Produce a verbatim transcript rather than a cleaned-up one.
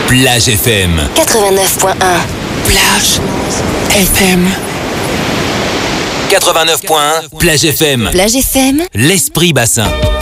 Plage F M. quatre-vingt-neuf point un. Plage F M. quatre-vingt-neuf point un, Plage F M. Plage F M. L'Esprit Bassin.